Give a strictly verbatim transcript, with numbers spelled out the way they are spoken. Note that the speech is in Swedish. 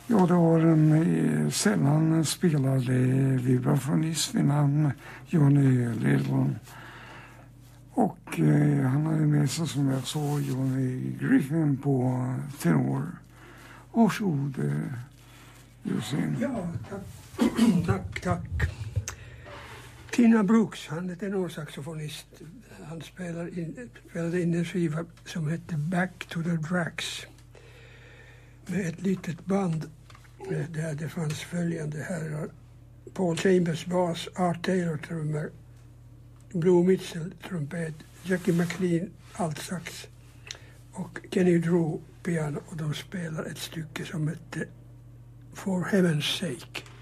Ja, det var en eh, sällan spelade vibrafonist vid namn Johnny Ledlund. Och eh, han hade med sig, som jag sa, Johnny Griffin på tenor. Varsågod, eh, Jussin. Ja, tack, tack, tack. Tina Brooks, han är tenorsaxofonist. Han spelar in, spelade in en skiva som hette Back to the Drax. Med ett litet band där det fanns följande herrar: Paul Chambers bas, Art Taylor trummor, Blue Mitchell trumpet, Jackie McLean altsax och Kenny Drew piano, och de spelar ett stycke som hette For Heaven's Sake.